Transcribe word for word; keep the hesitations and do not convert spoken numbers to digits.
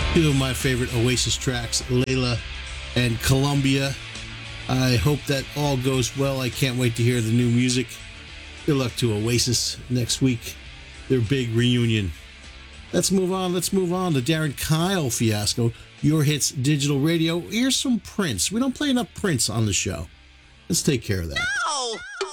Two of my favorite Oasis tracks, Layla and Columbia. I hope that all goes well. I can't wait to hear the new music. Good luck to Oasis next week, their big reunion. Let's move on. Let's move on to Darren Kyle fiasco. Your Hits Digital Radio. Here's some Prince. We don't play enough Prince on the show. Let's take care of that. No!